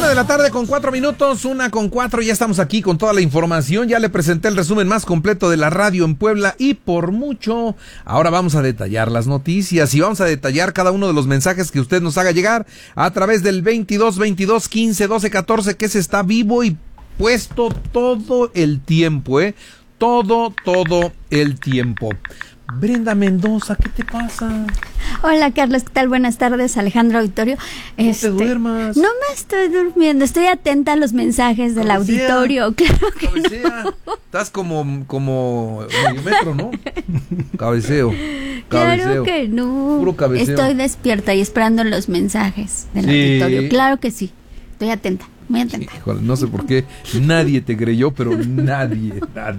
1:04 p.m, 1:04, ya estamos aquí con toda la información, ya le presenté el resumen más completo de la radio en Puebla y por mucho, ahora vamos a detallar las noticias y vamos a detallar cada uno de los mensajes que usted nos haga llegar a través del 22 15 12 14, que se está vivo y puesto todo el tiempo, todo el tiempo. Brenda Mendoza, ¿qué te pasa? Hola Carlos, ¿qué tal? Buenas tardes, Alejandro Auditorio. No te duermas. No me estoy durmiendo, estoy atenta a los mensajes del auditorio. Claro que no. Estás como metro, ¿no? Cabeceo. Claro que no. Puro cabeceo. Estoy despierta y esperando los mensajes del auditorio. Claro que sí, estoy atenta. Muy atenta. Híjole, no sé por qué nadie te creyó, pero nadie.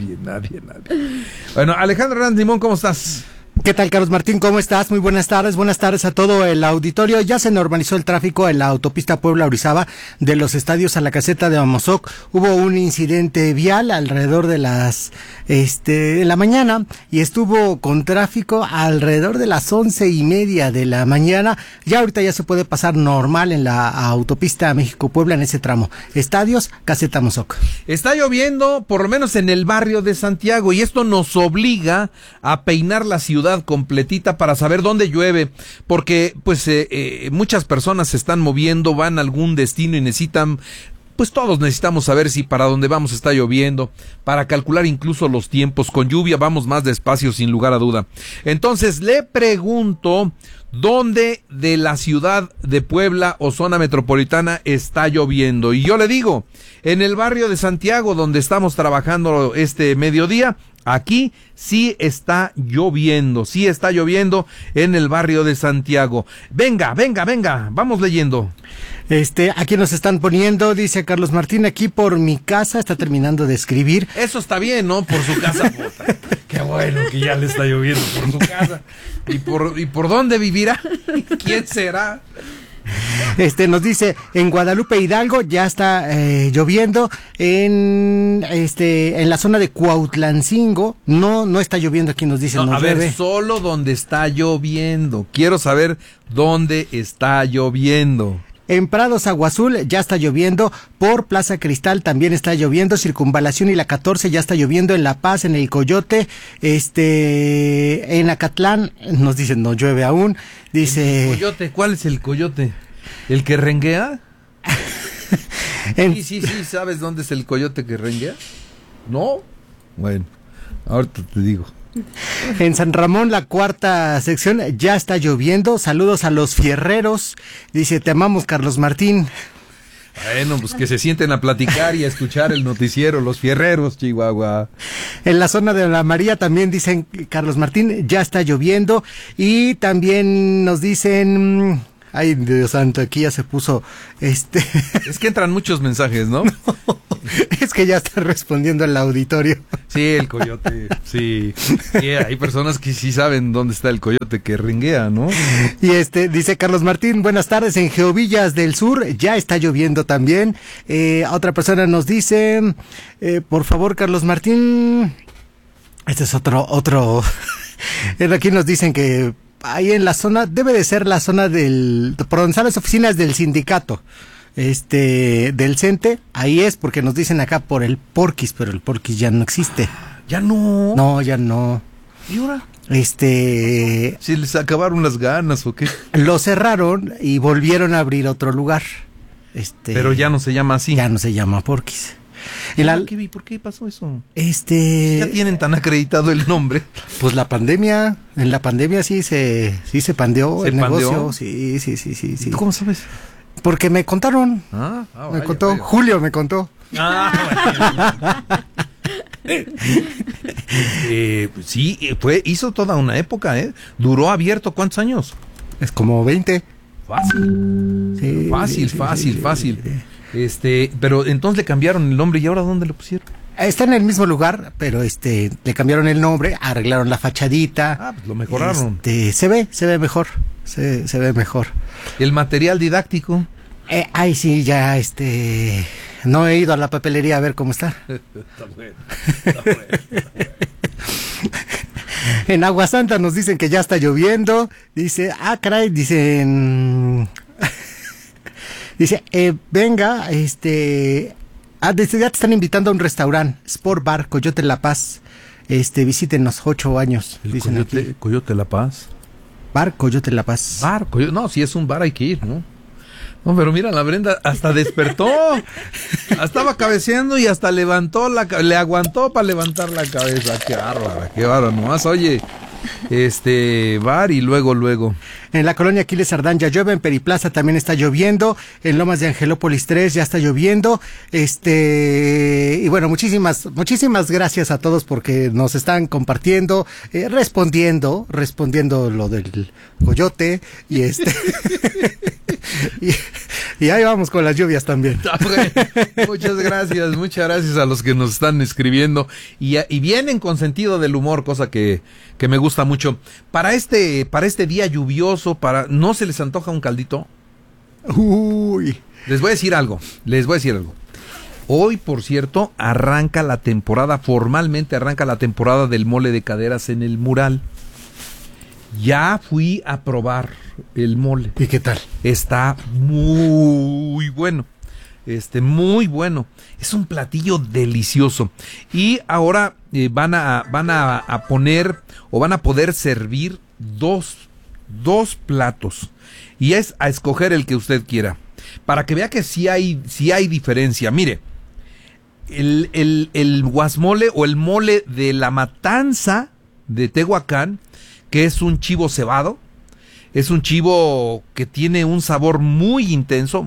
Bueno, Alejandro Hernández Limón, ¿cómo estás? ¿Qué tal, Carlos Martín? ¿Cómo estás? Muy buenas tardes a todo el auditorio. Ya se normalizó el tráfico en la autopista Puebla-Orizaba de los estadios a la caseta de Amozoc. Hubo un incidente vial alrededor de las la mañana y estuvo con tráfico alrededor de las 11:30 de la mañana. Ya ahorita ya se puede pasar normal en la autopista México-Puebla en ese tramo. Estadios, caseta Amozoc. Está lloviendo, por lo menos en el barrio de Santiago, y esto nos obliga a peinar la ciudad completita para saber dónde llueve, porque pues muchas personas se están moviendo, van a algún destino y necesitan, pues todos necesitamos saber si para dónde vamos está lloviendo, para calcular incluso los tiempos. Con lluvia vamos más despacio sin lugar a duda. Entonces le pregunto, ¿dónde de la ciudad de Puebla o zona metropolitana está lloviendo? Y yo le digo, en el barrio de Santiago, donde estamos trabajando este mediodía, aquí sí está lloviendo en el barrio de Santiago. Venga, vamos leyendo. Aquí nos están poniendo, dice Carlos Martín, aquí por mi casa, está terminando de escribir. Eso está bien, ¿no? Por su casa. Qué bueno que ya le está lloviendo por su casa. ¿Y por dónde vivirá? ¿Quién será? Nos dice, en Guadalupe Hidalgo ya está lloviendo, en la zona de Cuautlancingo no está lloviendo, aquí nos dice. A ver, solo donde está lloviendo. Quiero saber dónde está lloviendo. En Prados Aguazul ya está lloviendo, por Plaza Cristal también está lloviendo, Circunvalación y la 14 ya está lloviendo, en La Paz, en el Coyote, en Acatlán nos dicen no llueve aún, dice. ¿El Coyote? ¿Cuál es el Coyote? ¿El que renguea? Sí, ¿sabes dónde es el coyote que renguea? ¿No? Bueno, ahorita te digo. En San Ramón, la cuarta sección, ya está lloviendo. Saludos a los fierreros. Dice, te amamos, Carlos Martín. Bueno, pues que se sienten a platicar y a escuchar el noticiero, los fierreros, Chihuahua. En la zona de la María también dicen, Carlos Martín, ya está lloviendo. Y también nos dicen... Ay, Dios santo, aquí ya se puso Es que entran muchos mensajes, ¿no? No, es que ya está respondiendo el auditorio. Sí, el coyote, sí. Hay personas que sí saben dónde está el coyote que ringuea, ¿no? Y dice Carlos Martín, buenas tardes, en Geovillas del Sur ya está lloviendo también. Otra persona nos dice, por favor, Carlos Martín, este es otro. Aquí nos dicen que ahí en la zona, debe de ser la zona por donde están las oficinas del sindicato, del CENTE, ahí es, porque nos dicen acá por el Porquis, pero el Porquis ya no existe. ¿Ya no? No, ya no. ¿Y ahora? ¿Se les acabaron las ganas o qué? Lo cerraron y volvieron a abrir otro lugar. Pero ya no se llama así. Ya no se llama Porquis. ¿Por qué pasó eso? Ya tienen tan acreditado el nombre. Pues en la pandemia sí se pandeó el negocio. Sí. ¿Tú cómo sabes? Porque me contaron. Me contó. Vaya. Julio me contó. Sí, hizo toda una época, Duró abierto, ¿cuántos años? Es como 20. Fácil. Sí, fácil. Pero entonces le cambiaron el nombre, ¿y ahora dónde lo pusieron? Está en el mismo lugar, pero le cambiaron el nombre, arreglaron la fachadita. Pues lo mejoraron. Se ve mejor. Se ve mejor. ¿El material didáctico? Sí, ya no he ido a la papelería a ver cómo está. Está bueno. En Agua Santa nos dicen que ya está lloviendo. Dice, caray, dicen Dice, venga, ya te están invitando a un restaurante, Sport Bar, Coyote La Paz. Visítenos, 8 años. El dicen Coyote La Paz. Bar Coyote La Paz. No, si es un bar hay que ir, ¿no? No, pero mira, la Brenda hasta despertó. Estaba cabeceando y hasta le aguantó para levantar la cabeza. Qué bárbara, nomás, oye. Bar y luego. En la colonia Aquiles Cerdán ya llueve, en Periplaza también está lloviendo, en Lomas de Angelópolis 3 ya está lloviendo, y bueno, muchísimas gracias a todos porque nos están compartiendo, respondiendo lo del coyote, y y ahí vamos con las lluvias también. Muchas gracias a los que nos están escribiendo y vienen con sentido del humor, cosa que me gusta mucho. Para este día lluvioso, ¿no se les antoja un caldito? Uy. Les voy a decir algo. Hoy, por cierto, formalmente arranca la temporada del mole de caderas en el Mural. Ya fui a probar el mole. ¿Y qué tal? Está muy bueno. Muy bueno. Es un platillo delicioso. Y ahora van a poner o van a poder servir dos platos. Y es a escoger el que usted quiera. Para que vea que sí hay diferencia. Mire, el guasmole o el mole de la Matanza de Tehuacán, que es un chivo cebado. Es un chivo que tiene un sabor muy intenso.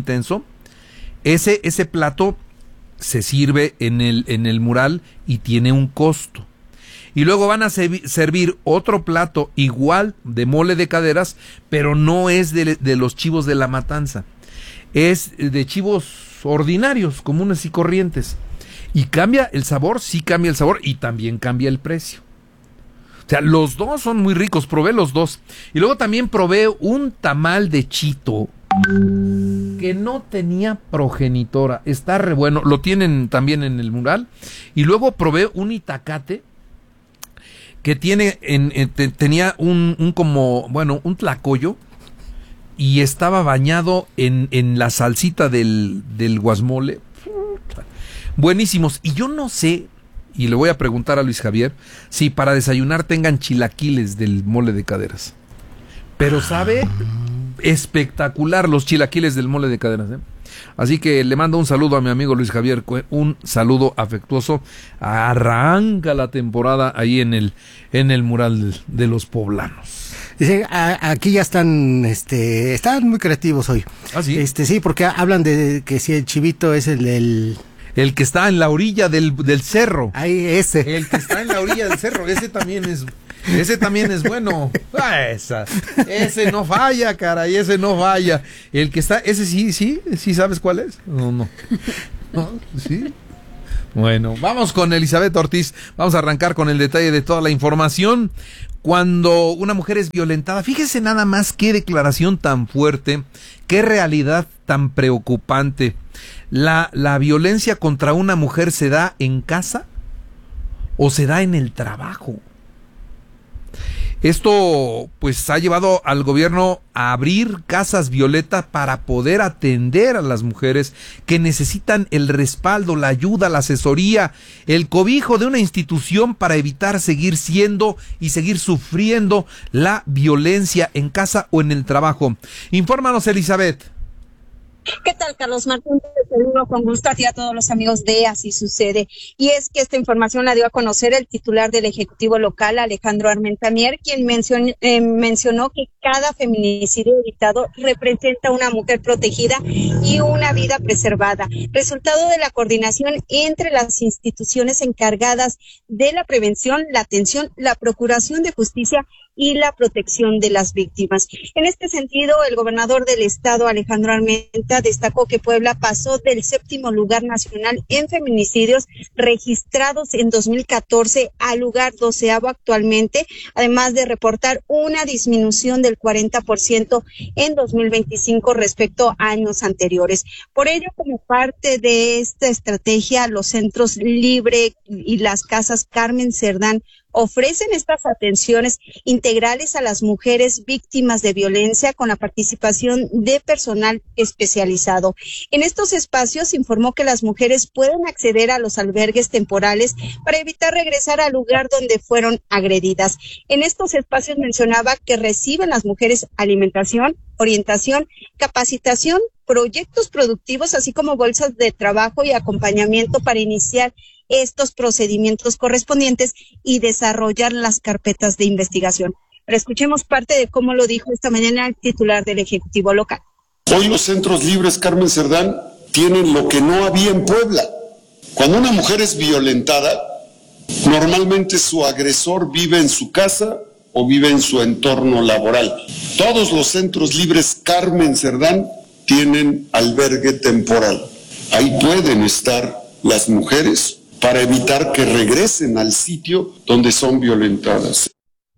Ese plato se sirve en el Mural y tiene un costo. Y luego van a servir otro plato igual de mole de caderas, pero no es de los chivos de la Matanza. Es de chivos ordinarios, comunes y corrientes. Y cambia el sabor, sí cambia el sabor, y también cambia el precio. O sea, los dos son muy ricos, probé los dos. Y luego también probé un tamal de chito que no tenía progenitora. Está re bueno, lo tienen también en el Mural. Y luego probé un itacate que tenía un tlacoyo y estaba bañado en la salsita del guasmole. Buenísimos. Y yo no sé, y le voy a preguntar a Luis Javier, si para desayunar tengan chilaquiles del mole de caderas. Pero sabe espectacular los chilaquiles del mole de caderas, ¿eh? Así que le mando un saludo a mi amigo Luis Javier, un saludo afectuoso. Arranca la temporada ahí en el Mural de los poblanos. Dice, aquí ya están muy creativos hoy. ¿Ah, sí? Sí, porque hablan de que si el chivito es el que está en la orilla del cerro. Ahí, ese. El que está en la orilla del cerro, ese también es bueno. Ese no falla, caray, ese no falla. El que está, ese sí sabes cuál es. No, sí. Bueno, vamos con Elizabeth Ortiz. Vamos a arrancar con el detalle de toda la información. Cuando una mujer es violentada, fíjese nada más qué declaración tan fuerte, qué realidad tan preocupante. ¿La violencia contra una mujer se da en casa o se da en el trabajo? Esto pues ha llevado al gobierno a abrir casas Violeta para poder atender a las mujeres que necesitan el respaldo, la ayuda, la asesoría, el cobijo de una institución para evitar seguir siendo y seguir sufriendo la violencia en casa o en el trabajo. Infórmanos, Elizabeth. ¿Qué tal, Carlos Martín? Te saludo con gusto a ti y a todos los amigos de Así Sucede. Y es que esta información la dio a conocer el titular del Ejecutivo local, Alejandro Armenta Mier, quien mencionó que cada feminicidio evitado representa una mujer protegida y una vida preservada, resultado de la coordinación entre las instituciones encargadas de la prevención, la atención, la procuración de justicia y la protección de las víctimas. En este sentido, el gobernador del estado, Alejandro Armenta, destacó que Puebla pasó del 7º lugar nacional en feminicidios registrados en 2014 al lugar 12º actualmente, además de reportar una disminución del 40% en 2025 respecto a años anteriores. Por ello, como parte de esta estrategia, los centros Libre y las casas Carmen Cerdán ofrecen estas atenciones integrales a las mujeres víctimas de violencia con la participación de personal especializado. En estos espacios informó que las mujeres pueden acceder a los albergues temporales para evitar regresar al lugar donde fueron agredidas. En estos espacios mencionaba que reciben las mujeres alimentación, orientación, capacitación, proyectos productivos, así como bolsas de trabajo y acompañamiento para iniciar estos procedimientos correspondientes y desarrollar las carpetas de investigación. Pero escuchemos parte de cómo lo dijo esta mañana el titular del Ejecutivo local. Hoy los centros libres, Carmen Cerdán, tienen lo que no había en Puebla. Cuando una mujer es violentada, normalmente su agresor vive en su casa o vive en su entorno laboral. Todos los centros libres, Carmen Cerdán, tienen albergue temporal. Ahí pueden estar las mujeres para evitar que regresen al sitio donde son violentadas.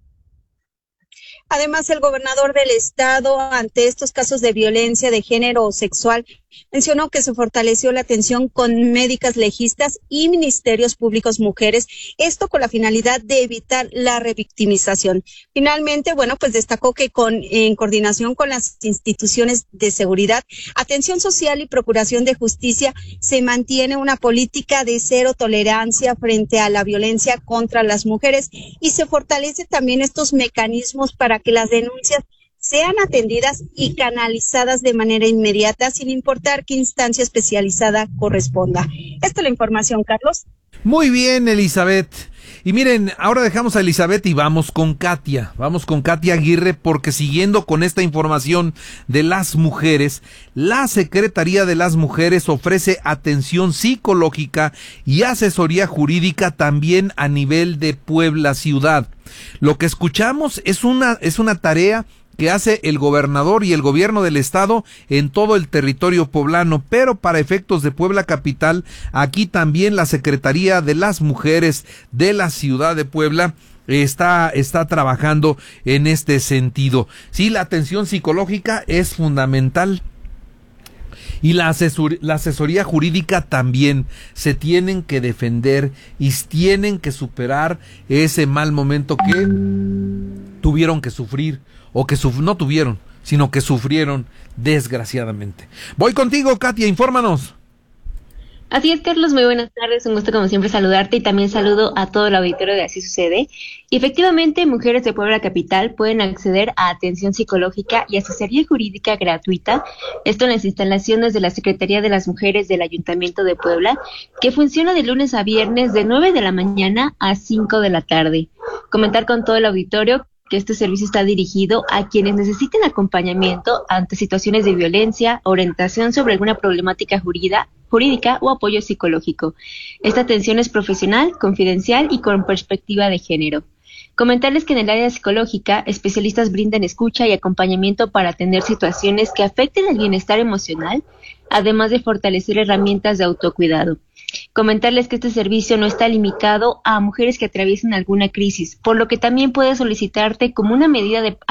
Además, el gobernador del estado, ante estos casos de violencia de género o sexual, mencionó que se fortaleció la atención con médicas legistas y ministerios públicos mujeres, esto con la finalidad de evitar la revictimización. Finalmente, pues destacó que en coordinación con las instituciones de seguridad, atención social y procuración de justicia, se mantiene una política de cero tolerancia frente a la violencia contra las mujeres y se fortalece también estos mecanismos para que las denuncias sean atendidas y canalizadas de manera inmediata, sin importar qué instancia especializada corresponda. Esta es la información, Carlos. Muy bien, Elizabeth. Y miren, ahora dejamos a Elizabeth y vamos con Katia Aguirre, porque siguiendo con esta información de las mujeres, la Secretaría de las Mujeres ofrece atención psicológica y asesoría jurídica también a nivel de Puebla ciudad. Lo que escuchamos es una tarea que hace el gobernador y el gobierno del estado en todo el territorio poblano, pero para efectos de Puebla capital, aquí también la Secretaría de las Mujeres de la ciudad de Puebla está trabajando en este sentido. Sí, la atención psicológica es fundamental. Y la asesoría jurídica también. Se tienen que defender y tienen que superar ese mal momento que tuvieron que sufrir, o que no tuvieron, sino que sufrieron desgraciadamente. Voy contigo, Katia, infórmanos. Así es, Carlos, muy buenas tardes, un gusto como siempre saludarte y también saludo a todo el auditorio de Así Sucede. Y efectivamente, mujeres de Puebla Capital pueden acceder a atención psicológica y asesoría jurídica gratuita, esto en las instalaciones de la Secretaría de las Mujeres del Ayuntamiento de Puebla, que funciona de lunes a viernes de 9 de la mañana a 5 de la tarde. Comentar con todo el auditorio que este servicio está dirigido a quienes necesiten acompañamiento ante situaciones de violencia, orientación sobre alguna problemática jurídica o apoyo psicológico. Esta atención es profesional, confidencial y con perspectiva de género. Comentarles que en el área psicológica, especialistas brindan escucha y acompañamiento para atender situaciones que afecten el bienestar emocional, además de fortalecer herramientas de autocuidado. Comentarles que este servicio no está limitado a mujeres que atraviesen alguna crisis, por lo que también puede solicitarte como una medida de